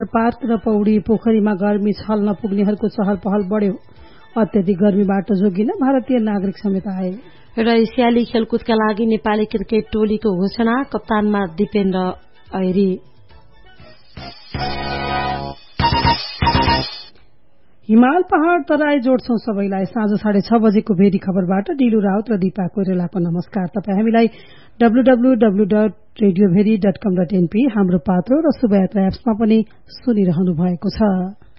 Water park र पौडी पोखरीमा गर्मी छल नपुग्नेहरूको चहल पहल बढ्यो। अत्यधिक गर्मीबाट जोगिन भारतीय नागरिक समेत आए। र एसियाली खेलकुदका लागि नेपाली क्रिकेट टोलीको घोषणा, कप्तानमा दिपेन्द्र ऐरी। हिमाल पहाड़ तराई जोड्छौं सबैलाई। साँझ 6:30 बजेको भेरी खबरबाट डिलु राउत र दीपा कोइरालाको नमस्कार। तपाई हामीलाई www.radioveri.com.np हाम्रो पात्रो र शुभयात्रा एप्समा पनि सुनिरहनु भएको छ।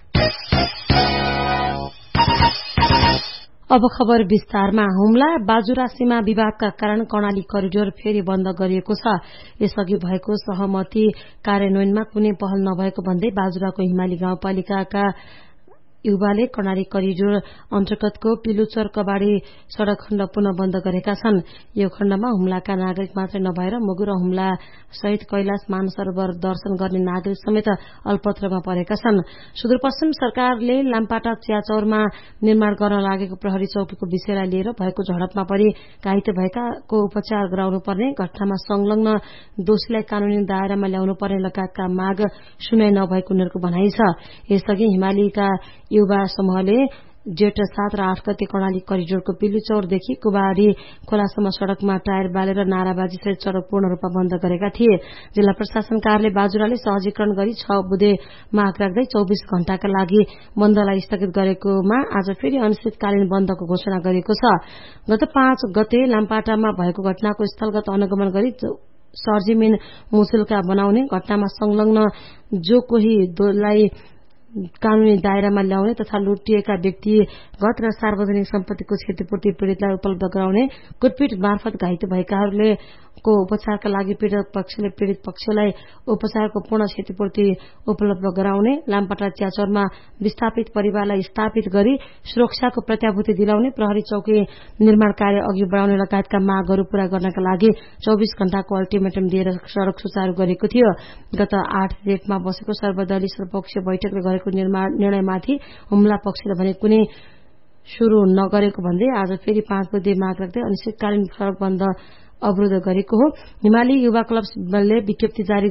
अब खबर विस्तारमा। हुम्ला बाजुरा सीमा विवादका कारण कर्णाली करिडोर फेरि बन्द गरिएको छ। यसअघि भएको सहमति कार्यान्वयनमा कुनै पहल नभएको भन्दै बाजुराको हिमाली गाउँपालिकाका युवाले कर्णाली करिडोर अन्तर्गतको पिलुचर कबाड़ी सड़क खण्ड पुनः बन्द गरेका छन्। यो खण्डमा हुम्लाका नागरिक मात्रै नभएर मुगु र हुम्ला सहित कैलाश मानसरोवर दर्शन गर्ने नागरिक समेत अल्पत्रमा परेका छन्। सुदूरपश्चिम सरकारले लामपाटा च्याचौरमा निर्माण गर्न लागेको प्रहरी चौकीको विषयलाई लिएर भएको झडपमा परि घाइते भएकाको उपचार गराउनु पर्ने, घटनामा संलग्न दोषीलाई कानूनी दायरामा ल्याउनु पर्ने लगायतका माग सुनाइ नभएको उनीहरूको भनाइ छ। यसअघि हिमालीका युवा समूहले जेठ 7 र 8 गते कर्णाली करिडोरको पिलुचौरदेखि कुबाडी खोलासम्म सड़कमा टायर बालेर नाराबाजी सहित सड़क पूर्ण रूपमा बन्द गरेका थिए। जिल्ला प्रशासन कार्यालय बाजुराले सहजीकरण गरी 6 बुधे माग राख्दै 24 घण्टाका लागि बन्दलाई स्थगित गरेकोमा आज फेरि अनिश्चितकालीन बन्दको घोषणा गरिएको छ। गत 5 गते लामपाटामा भएको घटनाको स्थलगत अनुगमन गरी सर्जिमेन मुसुल्का बनाउने, घटनामा संलग्न जो कोही दोलाई कानूनी दायरामा ल्याउने तथा लुटिएका व्यक्तिगत र सार्वजनिक सम्पत्तिको क्षतिपूर्ति पीड़ितलाई उपलब्ध गराउने, कुटपीट मार्फत घाइते भएकाहरूले को उपचारका लागि पीड़ित पक्षले पीड़ित पक्षलाई उपचारको पूर्ण क्षतिपूर्ति उपलब्ध गराउने, लामपाटा च्याचौरमा विस्थापित परिवारलाई स्थापित गरी सुरक्षाको प्रत्याभूति दिलाउने, प्रहरी चौकी निर्माण कार्य अघि बढाउने लगायतका मागहरू पूरा गर्नका लागि 24 घण्टाको अल्टिमेटम दिएर सड़क सुचारू गरेको थियो। गत 8 जेठमा बसेको सर्वदलीय सर्वपक्षीय बैठकले गरेको निर्णयमाथि हुम्ला पक्षले भने कुनै शुरू नगरेको भन्दै आज फेरि 5 बुधे माग राख्दै अनिश्चितकालीन सड़क बन्द अवरोध गरेको हो। हिमाली युवा क्लबले विज्ञप्ति जारी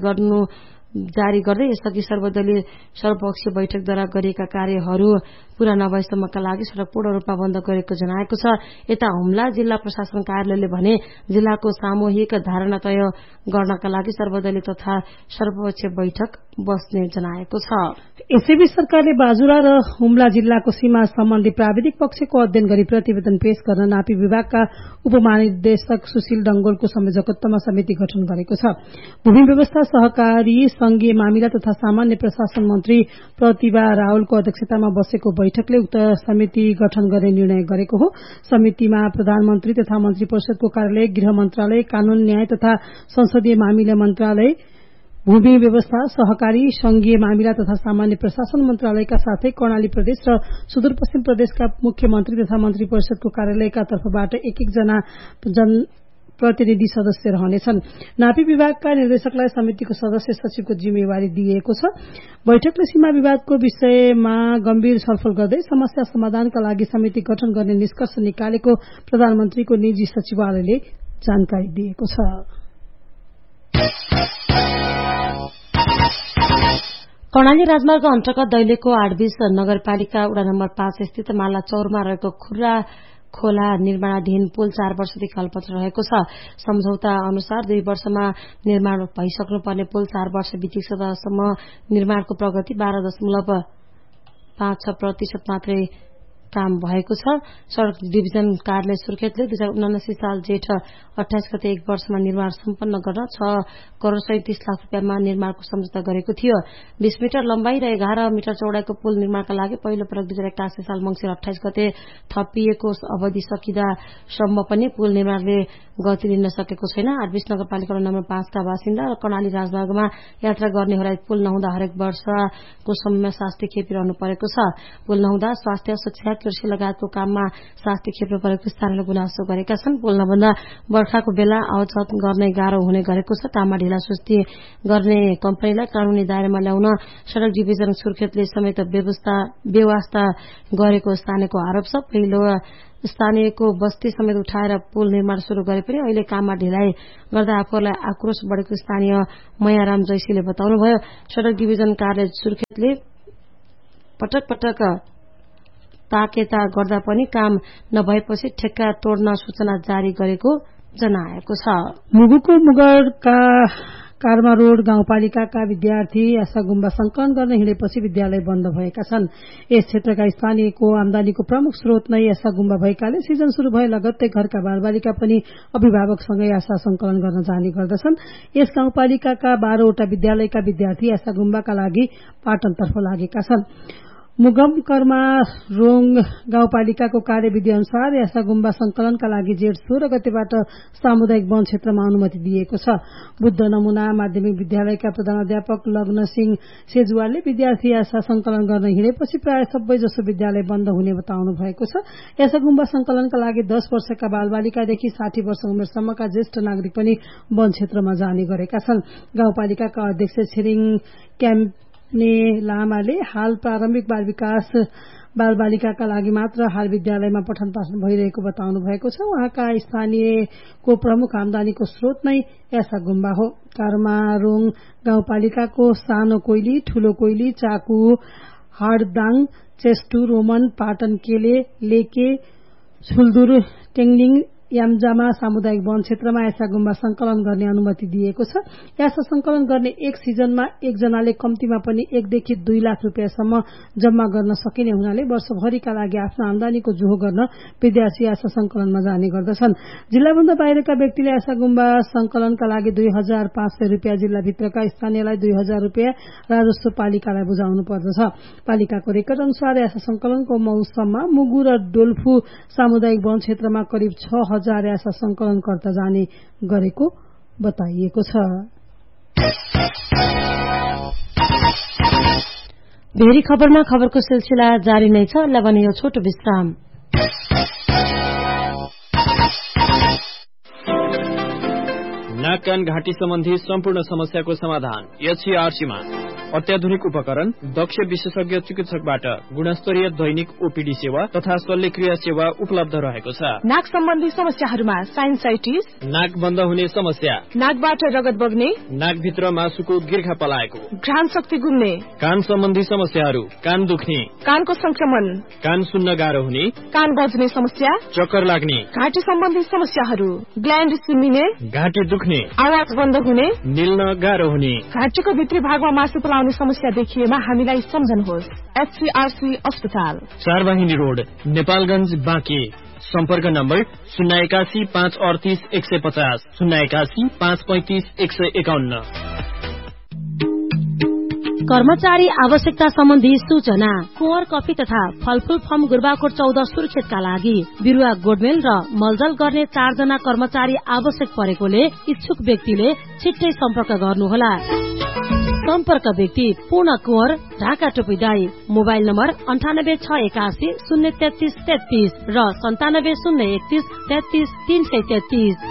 गर्दै यसअघि सर्वदलीय सर्वपक्षीय बैठकद्वारा गरिएका कार्यहरू पूरा नभएसम्मका लागि सड़क पूर्ण रूपमा बन्द गरेको जनाएको छ। यता हुम्ला जिल्ला प्रशासन कार्यालयले भने जिल्लाको सामूहिक धारणा तय गर्नका लागि सर्वदलीय तथा सर्वपक्षीय बैठक बस्ने जनाएको छ। यसैबीच सरकारले बाजुरा र हुम्ला जिल्लाको सीमा सम्बन्धी प्राविधिक पक्षको अध्ययन गरी प्रतिवेदन पेश गर्न नापी विभागका उपमहानिर्देशक सुशील डंगोलको संयोजकत्वमा समिति गठन गरेको छ। भूमि व्यवस्था, सहकारी, संघीय मामिला तथा सामान्य प्रशासन मन्त्री प्रतिभा रावलको अध्यक्षतामा बसेको बैठकले उक्त समिति गठन गर्ने निर्णय गरेको हो। समितिमा प्रधानमन्त्री तथा मन्त्री परिषदको कार्यालय, गृह मन्त्रालय, कानून न्याय तथा संसदीय मामिला मन्त्रालय, भूमि व्यवस्था, सहकारी, संघीय मामिला तथा सामान्य प्रशासन मन्त्रालयका साथै कर्णाली प्रदेश र सुदूरपश्चिम प्रदेशका मुख्यमन्त्री तथा मन्त्री परिषदको कार्यालयका तर्फबाट एक जना प्रतिनिधि सदस्य रहनेछन्। नापी विभागका निर्देशकलाई समितिको सदस्य सचिवको जिम्मेवारी दिइएको छ। बैठकले सीमा विवादको विषयमा गम्भीर छलफल गर्दै समस्या समाधानका लागि समिति गठन गर्ने निष्कर्ष निकालेको प्रधानमन्त्रीको निजी सचिवालयले जानकारी दिएको छ। कर्णाली राजमार्ग अन्तर्गत दैलेखको 820 नगरपालिका वडा नम्बर 5 स्थित माला चौरमा रहेको खुर्रा खोला निर्माणाधीन पुल 4 वर्षदेखि अल्पत्र रहेको छ। सम्झौता अनुसार 2 वर्षमा निर्माण भइसक्नुपर्ने पुल 4 वर्ष बितिसकेसम्म निर्माणको प्रगति 12.56% मात्रै काम भएको छ। सड़क डिभिजन कार्यालय सुर्खेतले 2079 साल जेठ 28 गते 1 वर्षमा निर्माण सम्पन्न गर्न 6 करोड़ 37 लाख रुपियाँमा निर्माणको सम्झौता गरेको थियो। 20 मिटर लम्बाई र 11 मिटर चौडाईको पुल निर्माणका लागि पहिलो पटक 2081 साल मंसिर 28 गते थपिएको अवधि सकिदासम्म पनि पुल निर्माणले गति लिन सकेको छैन। 820 नगरपालिका नम्बर 5 का बासिन्दा र कर्णाली राजमार्गमा यात्रा गर्नेहरूलाई पुल नहुँदा हरेक वर्षको समयमा शास्ति खेपिरहनु परेको छ। पुल नहुँदा स्वास्थ्य, शिक्षा, कृषि लगायतको काममा शास्ति खेप्नु परेको स्थानीयले गुनासो गरेका छन्। पुल नबन्दा बर्खाको बेला आवत गर्ने गाह्रो हुने गरेको छ। काममा ढिलासुस्ती गर्ने कम्पनीलाई कानूनी दायरामा ल्याउन सड़क डिभिजन सुर्खेतले समेत व्यवस्था गरेको स्थानीयको आरोप छ। पहिलो स्थानीयको बस्ती समेत उठाएर पुल निर्माण शुरू गरे पनि अहिले काममा ढिलाइ गर्दा आफूहरूलाई आक्रोश बढेको स्थानीय मयाराम जैसीले बताउनुभयो। सड़क डिभिजन कार्यालय सुर्खेतले पटक पटक ताकेता गर्दा पनि काम नभएपछि ठेक्का तोड्न सूचना जारी गरेको जनाएको छ। मुगुको मुगरका कारमा रोड गाउँपालिकाका विद्यार्थी आशा गुम्बा संकलन गर्न हिँडेपछि विद्यालय बन्द भएका छन्। यस क्षेत्रका स्थानीयको आमदानीको प्रमुख स्रोत नै आशा गुम्बा भएकाले सिजन शुरू भए लगत्तै घरका बालबालिका पनि अभिभावकसँगै आशा संकलन गर्न जाने गर्दछन्। यस गाउँपालिकाका 12 वटा विद्यालयका विद्यार्थी आशा गुम्बाका लागि पाटनतर्फ लागेका छन्। मुगमकरमा रोङ गाउँपालिकाको कार्यविधि अनुसार आशा गुम्बा संकलनका लागि जेठ 16 गतेबाट सामुदायिक वन क्षेत्रमा अनुमति दिएको छ। बुद्ध नमुना माध्यमिक विद्यालयका प्रधानाध्यापक लग्न सिंह सेजुवालले विद्यार्थी आशा संकलन गर्न हिँडेपछि प्राय सबै जसो विद्यालय बन्द हुने बताउनु भएको छ। आशा गुम्बा संकलनका लागि 10 वर्षका बालबालिकादेखि 60 वर्ष उमेरसम्मका ज्येष्ठ नागरिक पनि वन क्षेत्रमा जाने गरेका छन्। गाउँपालिकाका अध्यक्ष छिरिङ क्याम्पने लामाले हाल प्रारम्भिक बाल विकास बालबालिकाका लागि मात्र हाल विद्यालयमा पठन पाठन भइरहेको बताउनु भएको छ। उहाँका स्थानीयको प्रमुख आमदानीको स्रोत नै आशा गुम्बा हो। कर्मारोङ गाउँपालिकाको सानो कोइली, ठूलो कोइली, चाकु, हाडदाङ, चेस्टु, रोमन, पाटन केले, लेके, छुलदुर, टेङनिङ, यामजामा सामुदायिक वन क्षेत्रमा आशा गुम्बा संकलन गर्ने अनुमति दिएको छ। आशा संकलन गर्ने एक सिजनमा एकजनाले कम्तीमा पनि 1 देखि 2 लाख रुपियाँसम्म जम्मा गर्न सकिने हुनाले वर्षभरिका लागि आफ्नो आमदानीको जोहो गर्न विद्यार्थी आशा संकलनमा जाने गर्दछन्। जिल्लाभन्दा बाहिरका व्यक्तिले आशा गुम्बा संकलनका लागि 2500 रुपियाँ, जिल्लाभित्रका स्थानीयलाई 2000 रुपियाँ राजस्व पालिकालाई बुझाउनु पर्दछ। पालिकाको रेकर्ड अनुसार आशा संकलनको मौसममा मुगु र डोल्फु सामुदायिक वन क्षेत्रमा करिब 6000 आशा संकलनकर्ता जाने गरेको बताइएको छ। भेरी खबरमा खबरको सिलसिला जारी नै छ। ल भने यो छोटो विश्राम। नाक कान घाँटी सम्बन्धी सम्पूर्ण समस्याको समाधान एचसीआरसीमा। अत्याधुनिक उपकरण, दक्ष विशेषज्ञ चिकित्सकबाट गुणस्तरीय दैनिक ओपीडी सेवा तथा शल्यक्रिया सेवा उपलब्ध रहेको छ। नाक सम्बन्धी समस्याहरूमा साइनसाइटिस, नाक बन्द हुने समस्या, नाकबाट रगत बग्ने, नाकभित्र मासुको गिर्खा पलाएको, घ्राण शक्ति गुम्ने, कान सम्बन्धी समस्याहरू, कान दुख्ने, कानको संक्रमण, कान सुन्न गाह्रो हुने, कान बज्ने समस्या, चक्कर लाग्ने, घाँटी सम्बन्धी समस्याहरू, ग्ल्यान्ड सुन्निने, घाँटी दुख्ने, आवाज बन्द हुने, निल्न गाह्रो हुने, घाँटीको भित्री भागमा मासु पलाउने समस्या देखिएमा हामीलाई सम्झनुहोस्। एचसीआरसी अस्पताल, 4 वाहिनी रोड, नेपालगञ्ज, बाँके। सम्पर्क नम्बर 081 538 150, 081 535 151। कर्मचारी आवश्यकता सम्बन्धी सूचना। कुँवर कफी तथा फलफूल फर्म गुरबाकोट 14 सुर्खेतका लागि बिरुवा गोडमेल र मलजल गर्ने 4 जना कर्मचारी आवश्यक परेकोले इच्छुक व्यक्तिले छिट्टै सम्पर्क गर्नुहोला। सम्पर्क व्यक्ति पूर्ण कुँवर, ढाका टोपीदाई। मोबाइल नम्बर 9861 033 33 र 97 031 33 333।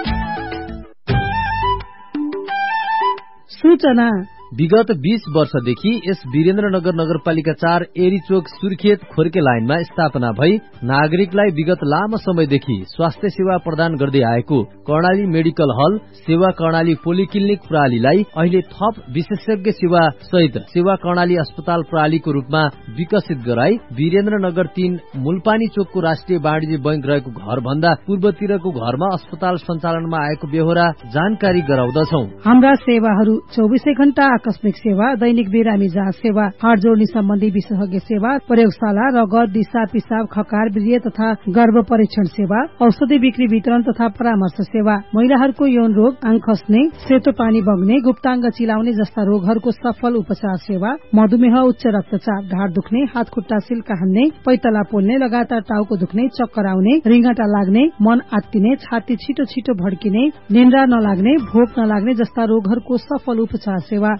सूचना। विगत 20 वर्षदेखि यस वीरेन्द्रनगर नगरपालिका 4 एरीचोक सुर्खेत खोर्के लाइनमा स्थापना भई नागरिकलाई विगत लामो समयदेखि स्वास्थ्य सेवा प्रदान गर्दै आएको कर्णाली मेडिकल हल सेवा कर्णाली पोलिक्लिनिक प्रणालीलाई अहिले थप विशेषज्ञ सेवा सहित सेवा कर्णाली अस्पताल प्रणालीको रूपमा विकसित गराई वीरेन्द्रनगर 3 मुलपानी चोकको राष्ट्रिय वाणिज्य बैंक रहेको घर भन्दा पूर्वतिरको घरमा अस्पताल सञ्चालनमा आएको बेहोरा जानकारी गराउँदछौ। हाम्रा सेवाहरू 24 घण्टा आकस्मिक सेवा, दैनिक बिरामी जाँच सेवा, हाड जोड्ने सम्बन्धी विशेषज्ञ सेवा, प्रयोगशाला, रगत, दिशा पिसाब, खकार, वीर्य तथा गर्भ परीक्षण सेवा, औषधि बिक्री वितरण तथा परामर्श सेवा, महिलाहरूको यौन रोग, आँख खस्ने, सेतो पानी बग्ने, गुप्ताङ्ग चिलाउने जस्ता रोगहरूको सफल उपचार सेवा, मधुमेह, उच्च रक्तचाप, ढाड दुख्ने, हात खुट्टा सिल्का हान्ने, पैतला पोल्ने, लगातार टाउको दुख्ने, चक्कर आउने, रिङ्गटा लाग्ने, मन आत्तिने, छाती छिटो छिटो भड्किने, निन्द्रा नलाग्ने, भोक नलाग्ने जस्ता रोगहरूको सफल उपचार सेवा,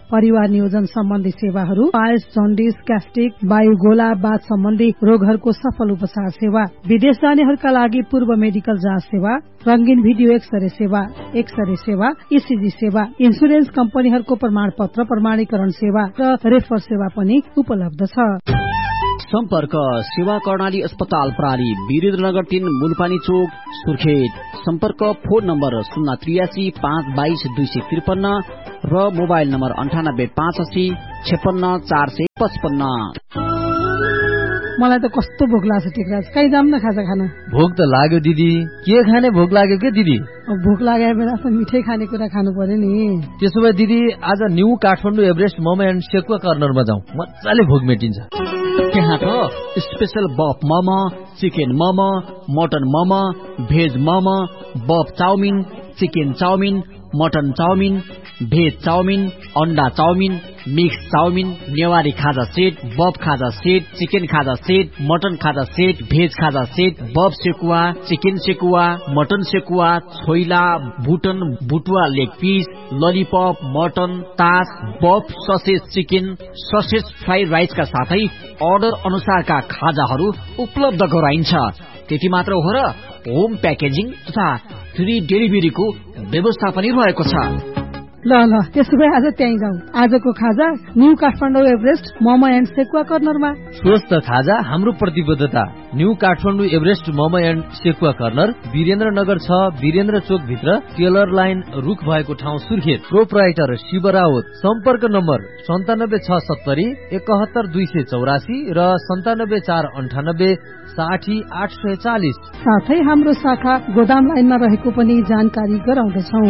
परिवार नियोजन सम्बन्धी सेवाहरू, पाइल्स, जन्डिस, ग्यास्ट्रिक, वायुगोला, बाथ सम्बन्धी रोगहरूको सफल उपचार सेवा, विदेश जानेहरूका लागि पूर्व मेडिकल जाँच सेवा, रंगीन भिडियो एक्सरे सेवा, ईसीजी सेवा, इन्सुरेन्स कम्पनीहरूको प्रमाणपत्र प्रमाणीकरण सेवा र रेफर सेवा पनि उपलब्ध छ। सम्पर्क सेवा कर्णाली अस्पताल प्रणाली, वीरेन्द्रनगर 3, मुलपानी चोक, सुर्खेत। सम्पर्क फोन नम्बर 083 522 253 र मोबाइल नम्बर 98 580 56 455। मलाई त कस्तो भोक लाग्छ टिकराज, कहीँ जाम न खाजा खान। भोक त लाग्यो दिदी, के खाने भोक लाग्यो के दिदी? भोक लागेको बेला त मिठै खानेकुरा खानु पर्यो नि। त्यसो भए दिदी आज new Kathmandu Everest momo and sekuwa कर्नरमा जाउँ, मजाले भोक मेटिन्छ। त्यहाँ त स्पेशल बफ momo, chicken momo, mutton momo, veg momo, बफ chowmein, chicken chowmein, mutton chowmein, veg chowmein, अन्डा चाउमिन, मिक्स चाउमिन, नेवारी खाजा सेट, बफ खाजा सेट, चिकन खाजा सेट, मटन खाजा सेट, भेज खाजा सेट, बफ sekuwa, chicken sekuwa, mutton sekuwa, choila, बुटन बुटुवा leg piece, lollipop, mutton, तास, बफ ससेज चिकन, ससेज फ्राइड राइसका साथै order अनुसारका खाजाहरू उपलब्ध गराइन्छ। त्यति मात्र हो र होम प्याकेजिङ तथा फ्री डेलिभरीको व्यवस्था पनि रहेको छ। ल त्यसो भए आज त्यहीँ जाउँ। आजको खाजा new Kathmandu Everest momo and sekuwa कर्नरमा। स्वस्थ खाजा हाम्रो प्रतिबद्धता। New Kathmandu Everest momo and sekuwa corner, Birendranagar 6, Birendra चोक भित्र, टेलर लाइन रुख भएको ठाउँ, सुर्खेत। प्रोप्राइटर शिव राउत। सम्पर्क नम्बर 97670 71 284 र 97498 60 840। साथै हाम्रो शाखा गोदाम लाइनमा रहेको पनि जानकारी गराउँदछौँ।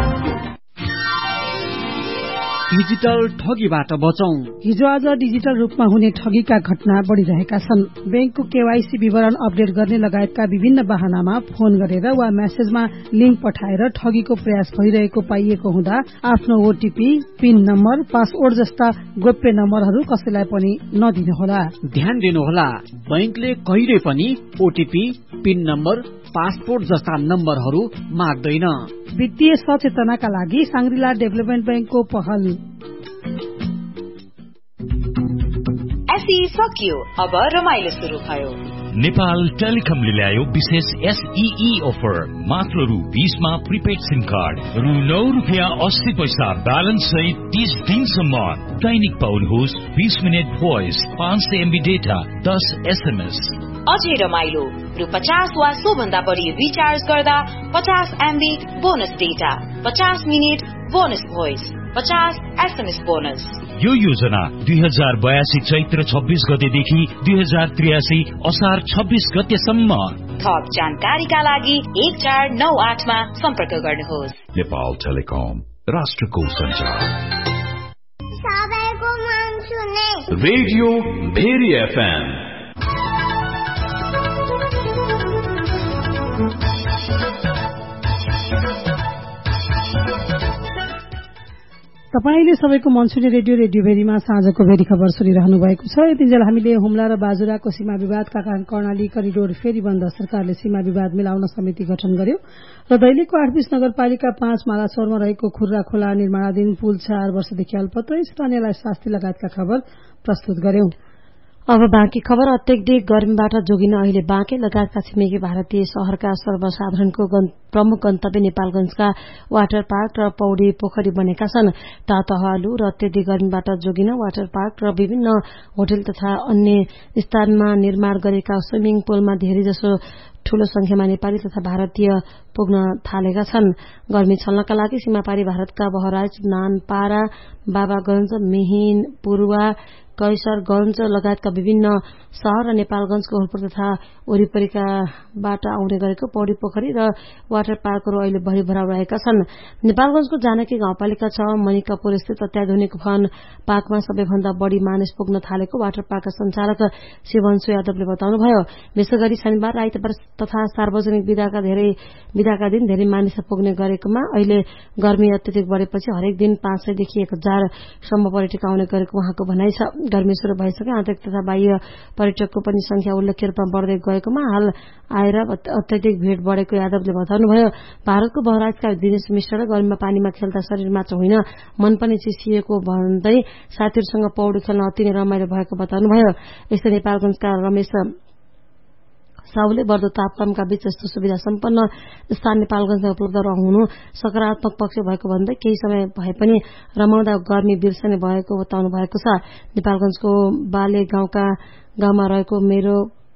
डिजिटल ठगीबाट बचौं। हिजो आज डिजिटल रूपमा हुने ठगीका घटना बढ़िरहेका छन्। बैंकको केवाईसी विवरण अपडेट गर्ने लगायतका विभिन्न बहानामा फोन गरेर वा मेसेजमा लिंक पठाएर ठगीको प्रयास भइरहेको पाइएको हुँदा आफ्नो ओटीपी, पिन नम्बर, पासवर्ड जस्ता गोप्य नम्बरहरू कसैलाई पनि नदिनुहोला। ध्यान दिनुहोला, बैंकले कहिले पनि ओटीपी, पिन नम्बर, पासपोर्ट जस्ता नम्बरहरू माग्दैन। वित्तीय सचेतनाका लागि सांग्रिला डेभलपमेन्ट बैंकको पहल। एसई सकियो, अब रमाइलो शुरू भयो। नेपाल टेलिकमले ल्यायो विशेष एसईई अफर। मात्र रु20 मा प्रिपेड सिम कार्ड, रु9.80 ब्यालेन्स सहित 30 दिनसम्म। दैनिक पाउनुहोस् 20 minute voice, 500 MB data, 10 SMS। अझै रमाइलो, रु50 वा सो भन्दा बढी रिचार्ज गर्दा 50 MB bonus data, 50 minute bonus voice, 50 SMS bonus. यो योजना 2082 चैत्र 26 गतेदेखि 2083 असार 26 गतेसम्म। थप जानकारीका लागि 1498 मा सम्पर्क गर्नुहोस्। नेपाल टेलिकम, राष्ट्रको सञ्चार। सबैको मन सुने रेडियो भेरी FM। तपाईले सबैको मनसुनी रेडियो भेरीमा साँझको भेरी खबर सुनिरहनु भएको छ। यतिन्जेल हामीले हुम्ला र बाजुराको सीमा विवादका कारण कर्णाली करिडोर फेरि बन्द। सरकारले सीमा विवाद मिलाउन समिति गठन गर्यो र दैलेखको 8 नगरपालिका 5 मालाचौरमा रहेको खुर्रा खोला निर्माणाधीन पुल 4 वर्षदेखि अल्पत्रै स्थानीयलाई शास्ति लगायतका खबर प्रस्तुत गर्यौं। अब बाँकी खबर। अत्यधिक गर्मीबाट जोगिन अहिले बाँके लगायतका छिमेकी भारतीय शहरका सर्वसाधारणको प्रमुख गन्तव्य नेपालगंजका वाटर पार्क र पौडी पोखरी बनेका छन्। तातो हावालु र अत्यधिक गर्मीबाट जोगिन वाटर पार्क र विभिन्न होटल तथा अन्य स्थानमा निर्माण गरेका स्विमिङ पूलमा धेरै जसो ठूलो संख्यामा नेपाली तथा भारतीय पुग्न थालेका छन्। गर्मी छल्नका लागि सीमापारी भारतका बहराइच, नानपारा, बाबागंज, मेहिन, पुरुवा, कैसरगंज लगायतका विभिन्न शहर र नेपालगंजको होलपुर तथा वरिपरिकाबाट आउने गरेको पौडी पोखरी र वाटर पार्कहरू अहिले भरिभराउ रहेका छन्। नेपालगंजको जानकी गाउँपालिका 6 मणिकपुर स्थित अत्याधुनिक वन पार्कमा सबैभन्दा बढ़ी मानिस पुग्न थालेको वाटर पार्कका संचालक शिवंशु यादवले बताउनुभयो। विशेषगरी शनिबार, आइतबार तथा सार्वजनिक विदाका दिन धेरै मानिस पुग्ने गरेकोमा अहिले गर्मी अत्यधिक बढ़ेपछि हरेक दिन 500 देखि 1000 सम्म पर्यटक आउने गरेको उहाँको भनाइ छ। गर्मी सुरु भइसक्यो। आन्तरिक तथा बाह्य पर्यटकको पनि संख्या उल्लेख्य रूपमा बढ्दै गएकोमा हाल आएर अत्यधिक भीड़ बढेको यादवले बताउनुभयो। भारतको बहराइचका दिनेश मिश्रले गर्मीमा पानीमा खेल्दा शरीर मात्र होइन मन पनि चिसिएको भन्दै साथीहरूसँग पौडी खेल्न अति नै रमाइलो भएको बताउनुभयो। यस्तै नेपालगञ्जका रमेश साउले बढ्दो तापक्रमका बीच यस्तो सुविधा सम्पन्न स्थान नेपालगञ्जमा उपलब्ध रहनु सकारात्मक पक्ष भएको भन्दै केही समय भए पनि रमाउँदा गर्मी बिर्सने भएको बताउनु भएको छ। नेपालगञ्जको बाले गाउँमा रहेको मेरो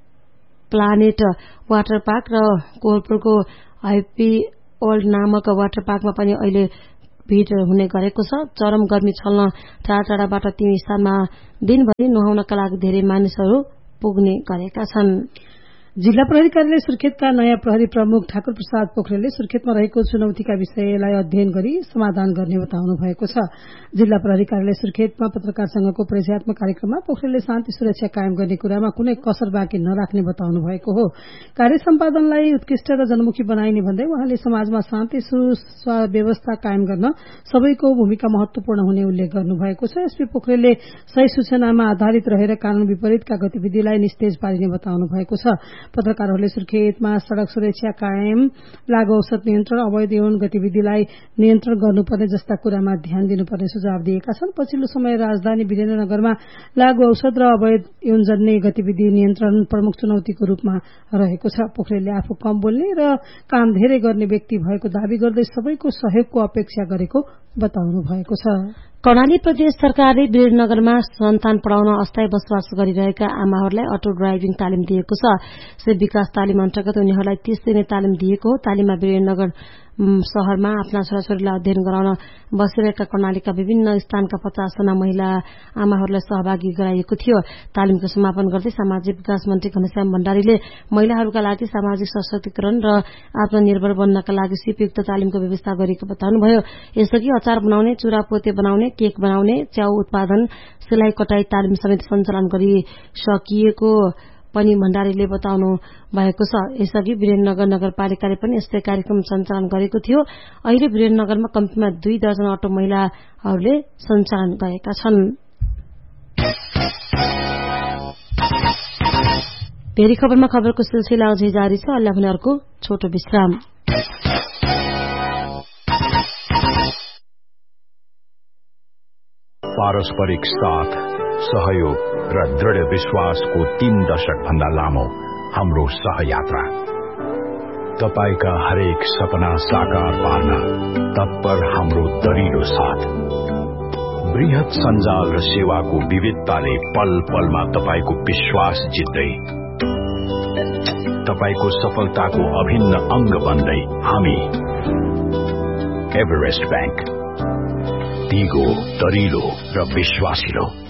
प्लानेट वाटर पार्क र कोहलपुरको हैप्पी वर्ल्ड नामक वाटर पार्कमा पनि अहिले भीड़ हुने गरेको छ। चरम गर्मी छल्न टाढा टाढाबाट ती स्थानमा दिनभरि नुहाउनका लागि धेरै मानिसहरू पुग्ने गरेका छन्। जिल्ला प्रहरी कार्यालय सुर्खेतका नयाँ प्रहरी प्रमुख ठाकुर प्रसाद पोखरेलले सुर्खेतमा रहेको चुनौतीका विषयलाई अध्ययन गरी समाधान गर्ने बताउनु भएको छ। जिल्ला प्रहरी कार्यालय सुर्खेतमा पत्रकार संघको परिचयात्मक कार्यक्रममा पोखरेलले शान्ति सुरक्षा कायम गर्ने कुरामा कुनै कसर बाँकी नराख्ने बताउनु भएको हो। कार्य सम्पादनलाई उत्कृष्ट र जनमुखी बनाइने भन्दै उहाँले समाजमा शान्ति सुव्यवस्था कायम गर्न सबैको भूमिका महत्वपूर्ण हुने उल्लेख गर्नुभएको छ। एसपी पोखरेलले सही सूचनामा आधारित रहेर कानून विपरीतका गतिविधिलाई निस्तेज पारिने बताउनु भएको छ। पत्रकारहरूले सुर्खेतमा सड़क सुरक्षा कायम, लागू औषध नियन्त्रण, अवैध यौन गतिविधिलाई नियन्त्रण गर्नुपर्ने जस्ता कुरामा ध्यान दिनुपर्ने सुझाव दिएका छन्। पछिल्लो समय राजधानी वीरेन्द्रनगरमा लागू औषध र अवैध यौनजन्य गतिविधि नियन्त्रण प्रमुख चुनौतीको रूपमा रहेको छ। पोखरेलले आफू कम बोल्ने र काम धेरै गर्ने व्यक्ति भएको दावी गर्दै सबैको सहयोगको अपेक्षा गरेको बताउनु भएको छ। कर्णाली प्रदेश सरकारले वीरेन्द्रनगरमा सन्तान पढ़ाउन अस्थायी बसोबास गरिरहेका आमाहरूलाई अटो ड्राइभिङ तालिम दिएको छ। श्री विकास तालिम अन्तर्गत उनीहरूलाई 30 दिने तालिम दिएको हो। तालिममा वीरेन्द्रनगर शहरमा आफ्ना छोराछोरीलाई अध्ययन गराउन बसिरहेका कर्णालीका विभिन्न स्थानका 50 जना महिला आमाहरूलाई सहभागी गराइएको थियो। तालिमको समापन गर्दै सामाजिक विकास मन्त्री घनश्याम भण्डारीले महिलाहरूका लागि सामाजिक सशक्तिकरण र आत्मनिर्भर बन्नका लागि सिपयुक्त तालिमको व्यवस्था गरिएको बताउनुभयो। यसअघि अचार बनाउने, चूरा पोते बनाउने, केक बनाउने, च्याउ उत्पादन, सिलाई कटाई तालिम समेत सञ्चालन गरिसकिएको पनि भण्डारीले बताउनु भएको छ। यसअघि वीरेन्द्रनगर नगरपालिकाले पनि यस्तै कार्यक्रम सञ्चालन गरेको थियो। अहिले वीरेन्द्रनगरमा कम्तीमा 2 दर्जन अटो महिलाहरूले सञ्चालन गरेका छन्। भेरी खबरमा खबरको सिलसिला अझै जारी छ। अहिले भने अर्को छोटो विश्राम। पारस्परिक साथ, सहयोग र दृढ़ विश्वासको 3 दशक भन्दा लामो हाम्रो सहयात्रा। तपाईका हरेक सपना साकार पार्न तत्पर हाम्रो दरिलो साथ। बृहत सञ्जाल र सेवाको विविधताले पल पलमा तपाईको विश्वास जित्दै, तपाईको सफलताको अभिन्न अंग बन्दै हामी एभरेस्ट बैंक, दिगो, दरिलो र विश्वासिलो।